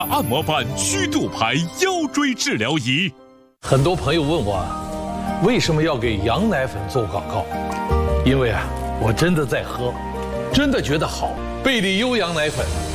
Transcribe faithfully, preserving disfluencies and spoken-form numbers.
按摩板虚度牌腰椎治疗仪。 很多朋友问我啊，为什么要给羊奶粉做广告？因为啊，我真的在喝，真的觉得好。贝利优羊奶粉